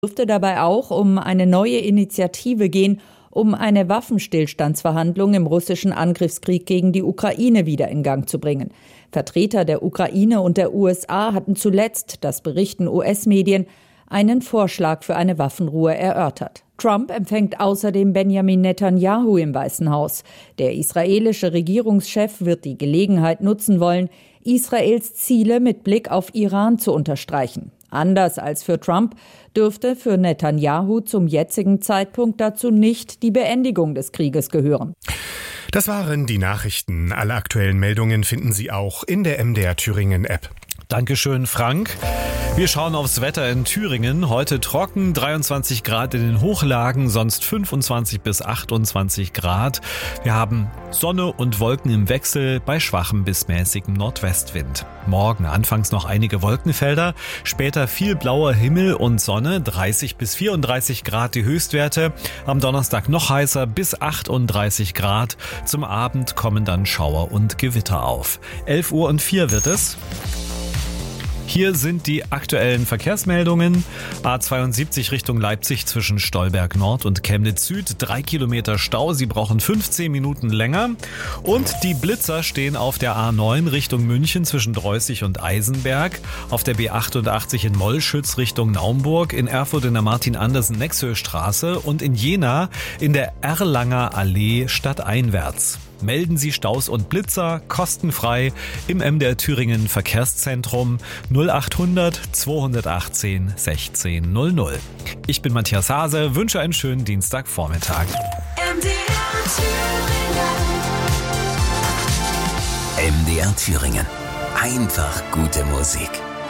Dürfte dabei auch um eine neue Initiative gehen, um eine Waffenstillstandsverhandlung im russischen Angriffskrieg gegen die Ukraine wieder in Gang zu bringen. Vertreter der Ukraine und der USA hatten zuletzt, das berichten US-Medien, einen Vorschlag für eine Waffenruhe erörtert. Trump empfängt außerdem Benjamin Netanyahu im Weißen Haus. Der israelische Regierungschef wird die Gelegenheit nutzen wollen, Israels Ziele mit Blick auf Iran zu unterstreichen. Anders als für Trump dürfte für Netanyahu zum jetzigen Zeitpunkt dazu nicht die Beendigung des Krieges gehören. Das waren die Nachrichten. Alle aktuellen Meldungen finden Sie auch in der MDR Thüringen App. Dankeschön, Frank. Wir schauen aufs Wetter in Thüringen. Heute trocken, 23 Grad in den Hochlagen, sonst 25 bis 28 Grad. Wir haben Sonne und Wolken im Wechsel bei schwachem bis mäßigem Nordwestwind. Morgen anfangs noch einige Wolkenfelder, später viel blauer Himmel und Sonne, 30 bis 34 Grad die Höchstwerte. Am Donnerstag noch heißer, bis 38 Grad. Zum Abend kommen dann Schauer und Gewitter auf. 11:04 wird es. Hier sind die aktuellen Verkehrsmeldungen. A72 Richtung Leipzig zwischen Stolberg Nord und Chemnitz Süd. 3 Kilometer Stau, Sie brauchen 15 Minuten länger. Und die Blitzer stehen auf der A9 Richtung München zwischen Dreußig und Eisenberg. Auf der B88 in Mollschütz Richtung Naumburg. In Erfurt in der Martin-Andersen-Nexö-Straße. Und in Jena in der Erlanger Allee stadteinwärts. Melden Sie Staus und Blitzer kostenfrei im MDR Thüringen Verkehrszentrum 0800 218 1600. Ich bin Matthias Hase, wünsche einen schönen Dienstagvormittag. MDR Thüringen. Einfach gute Musik.